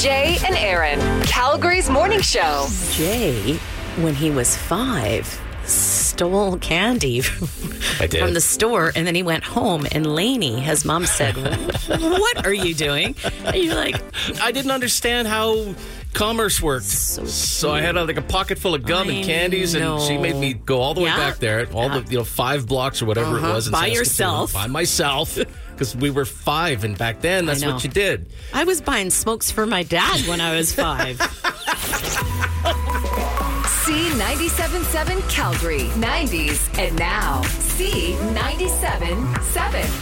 Jay and Aaron, Calgary's morning show. Jay, when he was 5, stole candy I did. from the store, and then he went home, and Lainey, his mom, said, "What are you doing?" And you're like, I didn't understand how commerce worked. So I had like a pocket full of gum and candies, and she made me go all the way back there, all the 5 blocks or whatever it was. In by Saskatoon, yourself. By myself. Because we were 5, and back then, that's what you did. I was buying smokes for my dad when I was 5. C97.7 Calgary, 90s, and now C97.7.